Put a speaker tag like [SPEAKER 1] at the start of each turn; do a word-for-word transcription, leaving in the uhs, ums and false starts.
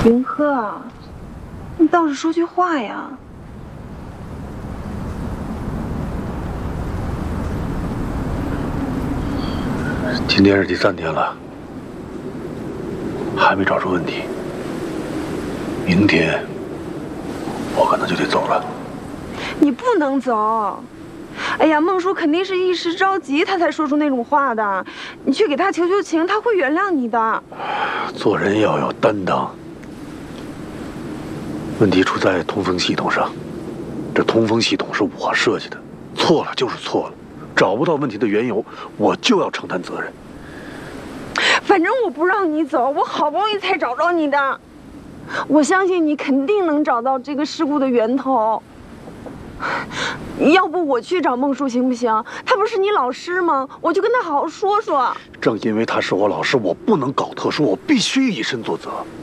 [SPEAKER 1] 云鹤，你倒是说句话呀！
[SPEAKER 2] 今天是第三天了，还没找出问题。明天我可能就得走了。
[SPEAKER 1] 你不能走！哎呀，孟叔肯定是一时着急，他才说出那种话的。你去给他求求情，他会原谅你的。
[SPEAKER 2] 做人要有担当。问题出在通风系统上，这通风系统是我设计的，错了就是错了，找不到问题的缘由，我就要承担责任。
[SPEAKER 1] 反正我不让你走，我好不容易才找着你的。我相信你肯定能找到这个事故的源头。要不我去找孟叔行不行？他不是你老师吗？我就跟他好好说说。
[SPEAKER 2] 正因为他是我老师，我不能搞特殊，我必须以身作则。